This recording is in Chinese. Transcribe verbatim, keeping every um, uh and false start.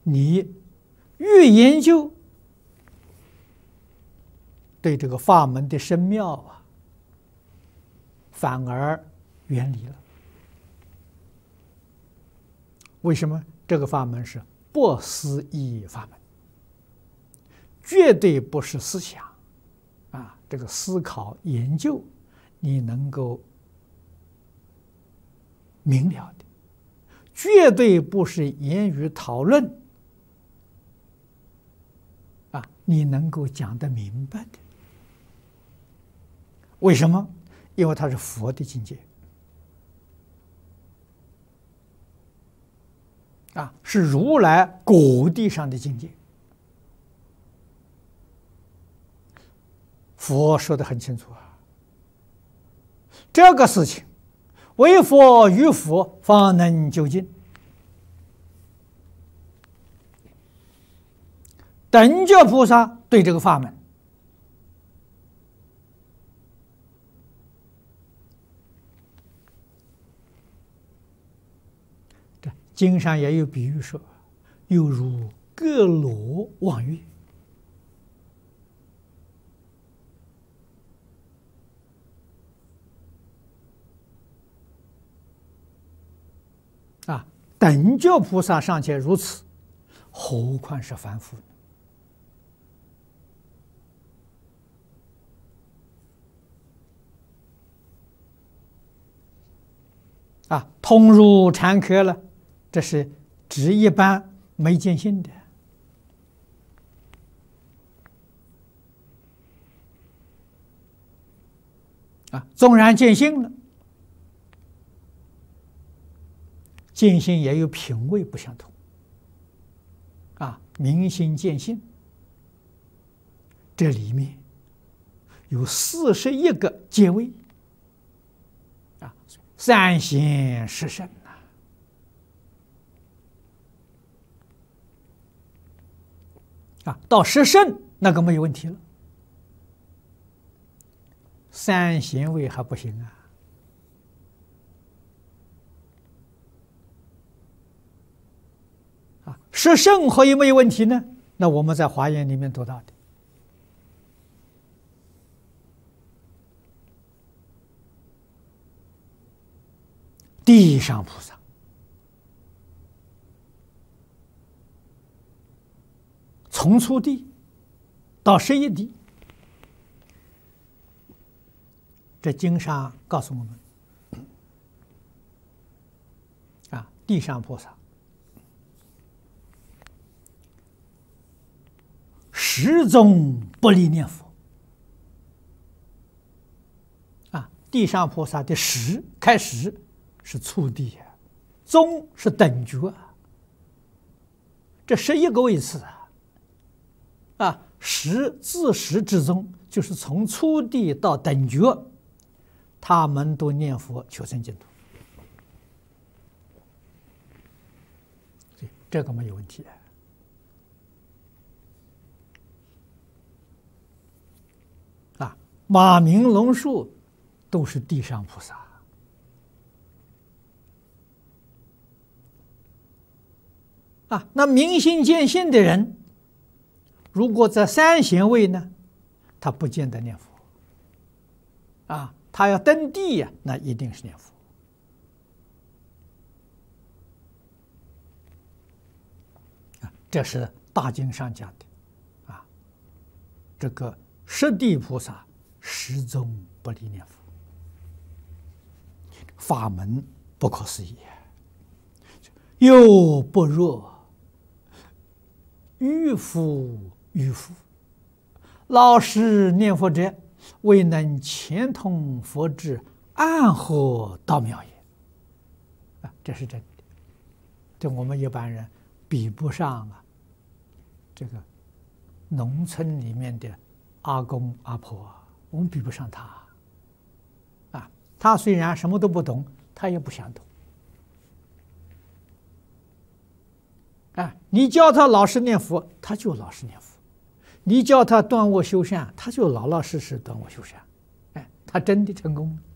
你越研究，对这个法门的深妙啊，反而远离了。为什么？这个法门是不思议法门，绝对不是思想啊，这个思考研究，你能够明了的，绝对不是言语讨论啊，你能够讲得明白的。为什么？因为它是佛的境界啊，是如来果地上的境界。佛说得很清楚啊，这个事情为佛与佛方能究竟。等觉菩萨对这个法门，这经上也有比喻说，犹如各罗望月。啊，等觉菩萨尚且如此，何况是凡夫？啊，通入禅客了，这是指一般没见性的。啊，纵然见性了，见性也有品位不相同。啊，明心见性，这里面有四十一个阶位。啊，三贤十圣呐，啊，到十圣那个没有问题了，三贤位还不行啊。啊，十圣何以没有问题呢？那我们在华严里面读到的。地上菩萨从初地到十一地，这经上告诉我们，啊，地上菩萨始终不离念佛。啊，地上菩萨的始开始是初地啊，终是等觉啊，这十一个位次啊，啊，始自始至终，就是从初地到等觉，他们都念佛求生净土，这个没有问题啊。啊，马鸣龙树都是地上菩萨。啊，那明心见性的人，如果在三贤位呢，他不见得念佛。啊，他要登地呀，那一定是念佛。啊，这是大经上讲的，啊，这个十地菩萨始终不离念佛，法门不可思议，又不若愚夫愚夫，老实念佛者，未能潜通佛智，暗合道妙也。啊，这是真的，这我们一般人比不上啊。这个农村里面的阿公阿婆啊，我们比不上他。啊，他虽然什么都不懂，他也不想懂。啊，你教他老实念佛，他就老实念佛；你叫他断恶修善，他就老老实实断恶修善。哎，他真的成功了。